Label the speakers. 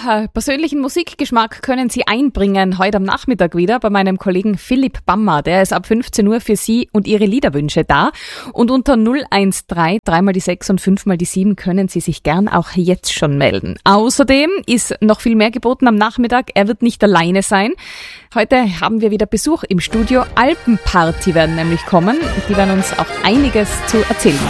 Speaker 1: persönlichen Musikgeschmack können Sie einbringen heute am Nachmittag wieder bei meinem Kollegen Philipp Bammer. Der ist ab 15 Uhr für Sie und Ihre Liederwünsche da. Und unter 013 3 die 6 und 5 die 7 können Sie sich gern auch jetzt schon melden. Außerdem ist noch viel mehr geboten am Nachmittag. Er wird nicht alleine sein. Heute haben wir wieder Besuch im Studio. Alpenparty werden nämlich kommen. Die werden uns auch einiges zu erzählen.